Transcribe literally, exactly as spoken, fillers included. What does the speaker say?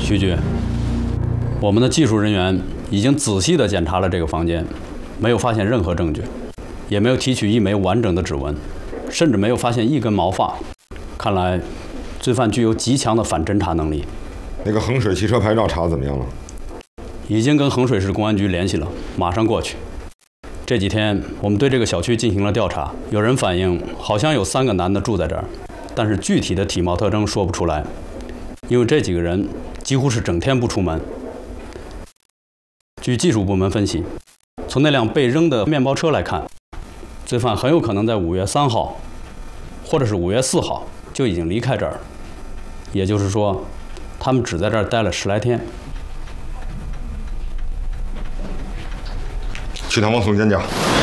徐局，我们的技术人员已经仔细地检查了这个房间，没有发现任何证据，也没有提取一枚完整的指纹，甚至没有发现一根毛发。看来，罪犯具有极强的反侦查能力。 那个衡水汽车牌照查得怎么样了？ 已经跟衡水市公安局联系了，马上过去。这几天我们对这个小区进行了调查，有人反映好像有三个男的住在这儿，但是具体的体貌特征说不出来，因为这几个人几乎是整天不出门。据技术部门分析，从那辆被扔的面包车来看，罪犯很有可能在五月三号，或者是五月四号就已经离开这儿，也就是说，他们只在这儿待了十来天。 去趟王松坚家。